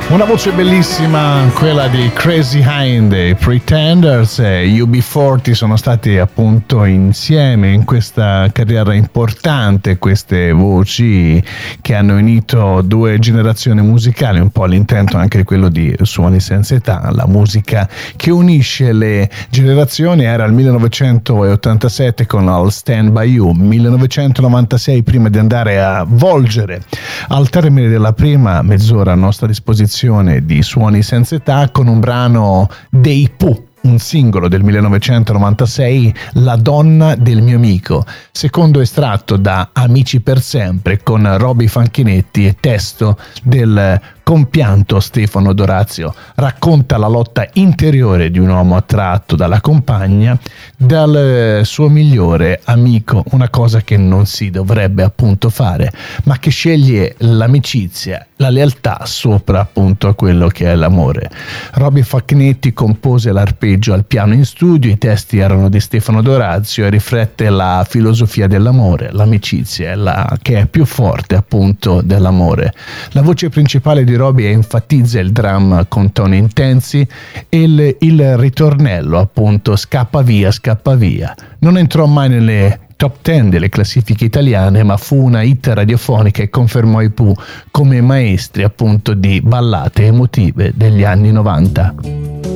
Una voce bellissima, quella di Crazy Hind dei Pretenders, e UB40 sono stati appunto insieme in questa carriera importante, queste voci che hanno unito due generazioni musicali, un po' l'intento anche quello di Suoni Senza Età. La musica che unisce le generazioni era il 1987 con I'll Stand By You, 1996 prima di andare a volgere al termine della prima mezz'ora a nostra disposizione di Suoni Senza Età con un brano dei Pooh, un singolo del 1996, La donna del mio amico, secondo estratto da Amici per sempre con Roby Fanchinetti e testo del compianto Stefano Dorazio. Racconta la lotta interiore di un uomo attratto dalla compagna, dal suo migliore amico, una cosa che non si dovrebbe appunto fare, ma che sceglie l'amicizia, la lealtà sopra appunto a quello che è l'amore. Roby Fanchinetti compose l'arpeggio al piano in studio, i testi erano di Stefano Dorazio e riflette la filosofia dell'amore, l'amicizia, che è più forte appunto dell'amore. La voce principale di Roby enfatizza il drum con toni intensi e il ritornello appunto scappa via. Non entrò mai nelle top 10 delle classifiche italiane, ma fu una hit radiofonica e confermò i Pooh come maestri appunto di ballate emotive degli anni 90.